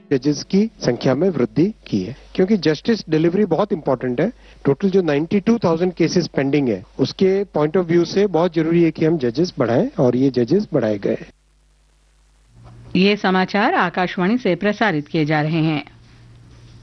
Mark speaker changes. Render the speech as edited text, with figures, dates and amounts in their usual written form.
Speaker 1: जजेस की संख्या में वृद्धि की है, क्योंकि जस्टिस डिलीवरी बहुत इंपॉर्टेंट है। टोटल जो 92,000 केसेस पेंडिंग है, उसके पॉइंट ऑफ व्यू से बहुत जरूरी है कि हम जजेस बढ़ाएं, और ये जजेस बढ़ाए गए।
Speaker 2: ये समाचार आकाशवाणी से प्रसारित किए जा रहे हैं।